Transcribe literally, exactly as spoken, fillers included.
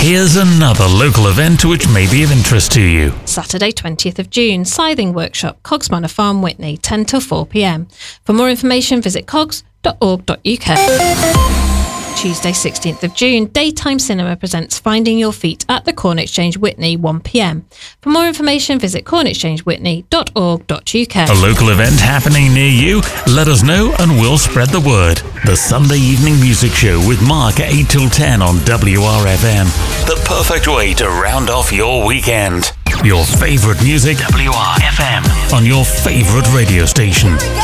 Here's another local event which may be of interest to you. Saturday twentieth of June, Scything Workshop, Cogs Manor Farm, Witney, ten till four p m. For more information, visit cogs dot org dot u k. Tuesday sixteenth of June, Daytime Cinema presents Finding Your Feet at the Corn Exchange, Witney, one p m. For more information, visit corn exchange witney dot org dot u k. A local event happening near you? Let us know and we'll spread the word. The Sunday Evening Music Show with Mark at eight till ten on W R F M. The perfect way to round off your weekend. Your favourite music, W R F M, on your favourite radio station.